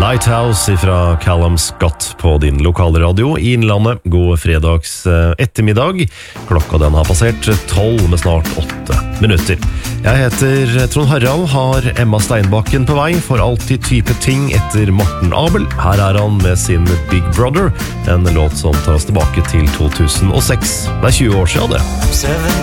Lighthouse fra Callum Scott på din lokalradio i Innlandet. God fredags ettermiddag. Klokka den har passert 12 med snart 8 minutter. Jeg heter Trond Harald, har Emma Steinbakken på vei for alltid type ting etter Morten Abel. Her er han med sin Big Brother, en låt som tar oss tilbake til 2006. Det er 20 år siden det.